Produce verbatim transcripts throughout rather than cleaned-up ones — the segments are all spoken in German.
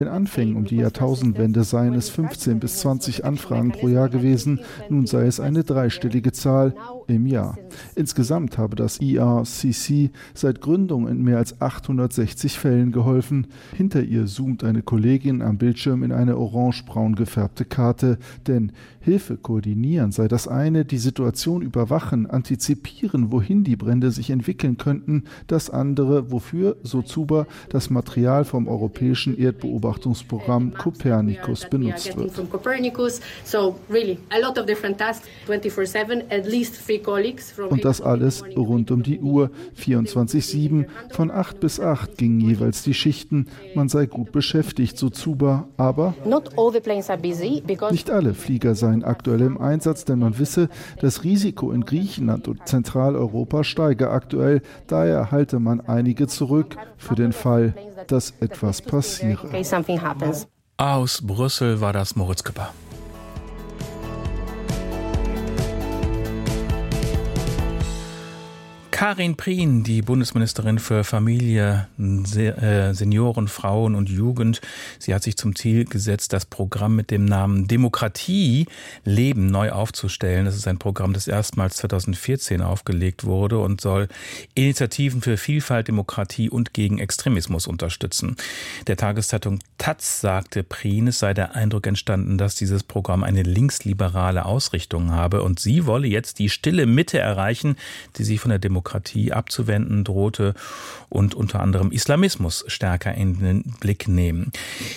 In den Anfängen um die Jahrtausendwende seien es fünfzehn bis zwanzig Anfragen pro Jahr gewesen, nun sei es eine dreistellige Zahl im Jahr. Insgesamt habe das I R C C seit Gründung in mehr als achthundertsechzig Fällen geholfen. Hinter ihr zoomt eine Kollegin am Bildschirm in eine orange-braun gefärbte Karte, denn Hilfe koordinieren sei das eine, die Situation überwachen, antizipieren, wohin die Brände sich entwickeln könnten, das andere, wofür, so Zuber, das Material vom europäischen Erdbeobachtungsprogramm Copernicus benutzt wird. Und das alles rund um die Uhr, vierundzwanzig sieben, von acht bis acht gingen jeweils die Schichten, man sei gut beschäftigt, so Zuber, aber nicht alle Flieger seien aktuell im Einsatz, denn man wisse, das Risiko in Griechenland und Zentraleuropa steige aktuell, daher halte man einige zurück für den Fall, dass etwas passiere. Aus Brüssel war das Moritz Küpper. Karin Prien, die Bundesministerin für Familie, Senioren, Frauen und Jugend, sie hat sich zum Ziel gesetzt, das Programm mit dem Namen Demokratie Leben neu aufzustellen. Das ist ein Programm, das erstmals zweitausendvierzehn aufgelegt wurde und soll Initiativen für Vielfalt, Demokratie und gegen Extremismus unterstützen. Der Tageszeitung Taz sagte Prien, es sei der Eindruck entstanden, dass dieses Programm eine linksliberale Ausrichtung habe und sie wolle jetzt die stille Mitte erreichen, die sich von der Demokratie abzuwenden drohte und unter anderem Islamismus stärker in den Blick nehmen.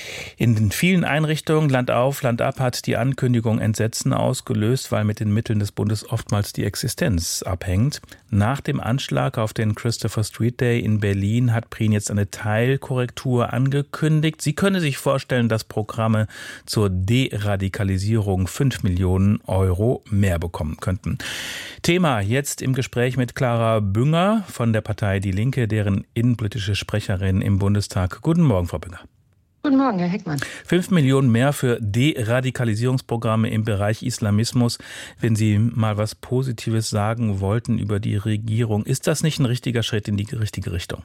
In den vielen Einrichtungen, Land auf, Land ab, hat die Ankündigung Entsetzen ausgelöst, weil mit den Mitteln des Bundes oftmals die Existenz abhängt. Nach dem Anschlag auf den Christopher Street Day in Berlin hat Prien jetzt eine Teilkorrektur angekündigt. Sie könne sich vorstellen, dass Programme zur Deradikalisierung fünf Millionen Euro mehr bekommen könnten. Thema jetzt im Gespräch mit Clara Bünger von der Partei Die Linke, deren innenpolitische Sprecherin im Bundestag. Guten Morgen, Frau Bünger. Guten Morgen, Herr Heckmann. Fünf Millionen mehr für Deradikalisierungsprogramme im Bereich Islamismus. Wenn Sie mal was Positives sagen wollten über die Regierung, ist das nicht ein richtiger Schritt in die richtige Richtung?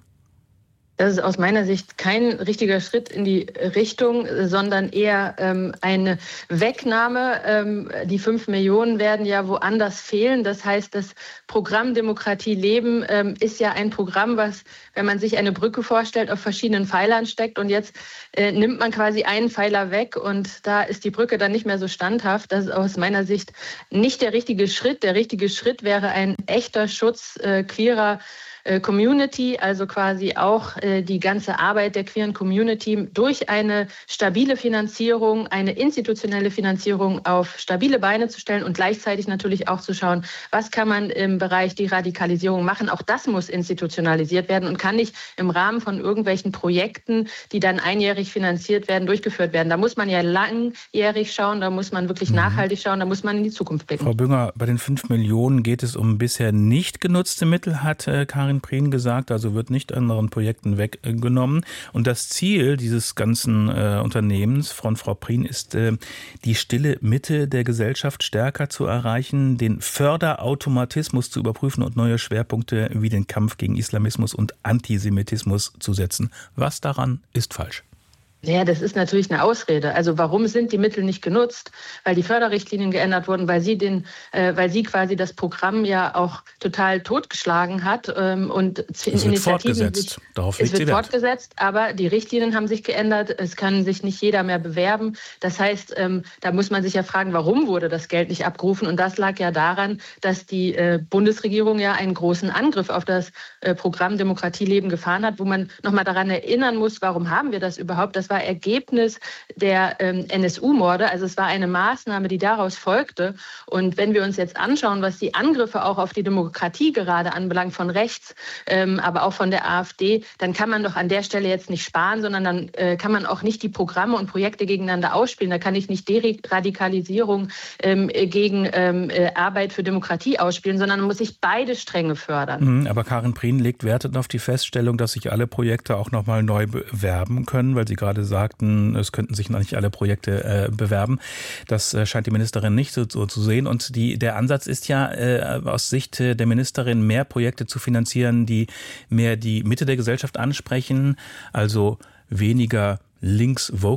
Das ist aus meiner Sicht kein richtiger Schritt in die Richtung, sondern eher ähm, eine Wegnahme. Ähm, die fünf Millionen werden ja woanders fehlen. Das heißt, das Programm Demokratie Leben ähm, ist ja ein Programm, was, wenn man sich eine Brücke vorstellt, auf verschiedenen Pfeilern steckt. Und jetzt äh, nimmt man quasi einen Pfeiler weg und da ist die Brücke dann nicht mehr so standhaft. Das ist aus meiner Sicht nicht der richtige Schritt. Der richtige Schritt wäre ein echter Schutz äh, queerer Community, also quasi auch äh, die ganze Arbeit der queeren Community durch eine stabile Finanzierung, eine institutionelle Finanzierung auf stabile Beine zu stellen und gleichzeitig natürlich auch zu schauen, was kann man im Bereich die Radikalisierung machen. Auch das muss institutionalisiert werden und kann nicht im Rahmen von irgendwelchen Projekten, die dann einjährig finanziert werden, durchgeführt werden. Da muss man ja langjährig schauen, da muss man wirklich mhm. nachhaltig schauen, da muss man in die Zukunft blicken. Frau Bünger, bei den fünf Millionen geht es um bisher nicht genutzte Mittel, hat äh, Karin Prien gesagt, also wird nicht anderen Projekten weggenommen. Und das Ziel dieses ganzen äh, Unternehmens von Frau Prien ist, äh, die stille Mitte der Gesellschaft stärker zu erreichen, den Förderautomatismus zu überprüfen und neue Schwerpunkte wie den Kampf gegen Islamismus und Antisemitismus zu setzen. Was daran ist falsch? Ja, das ist natürlich eine Ausrede. Also warum sind die Mittel nicht genutzt? Weil die Förderrichtlinien geändert wurden, weil sie den, äh, weil sie quasi das Programm ja auch total totgeschlagen hat ähm, und es wird Initiativen fortgesetzt. Sich, Darauf es wird fortgesetzt, aber die Richtlinien haben sich geändert. Es kann sich nicht jeder mehr bewerben. Das heißt, ähm, da muss man sich ja fragen, warum wurde das Geld nicht abgerufen? Und das lag ja daran, dass die äh, Bundesregierung ja einen großen Angriff auf das äh, Programm Demokratie Leben gefahren hat, wo man nochmal daran erinnern muss, warum haben wir das überhaupt? Das war Ergebnis der ähm, N S U-Morde. Also es war eine Maßnahme, die daraus folgte. Und wenn wir uns jetzt anschauen, was die Angriffe auch auf die Demokratie gerade anbelangt, von rechts, ähm, aber auch von der AfD, dann kann man doch an der Stelle jetzt nicht sparen, sondern dann äh, kann man auch nicht die Programme und Projekte gegeneinander ausspielen. Da kann ich nicht Deradikalisierung ähm, gegen ähm, äh, Arbeit für Demokratie ausspielen, sondern muss ich beide Stränge fördern. Aber Karin Prien legt Wert auf die Feststellung, dass sich alle Projekte auch nochmal neu bewerben können, weil Sie gerade sagten, es könnten sich noch nicht alle Projekte äh, bewerben. Das äh, scheint die Ministerin nicht so, so zu sehen. Und die, der Ansatz ist ja äh, aus Sicht der Ministerin, mehr Projekte zu finanzieren, die mehr die Mitte der Gesellschaft ansprechen, also weniger links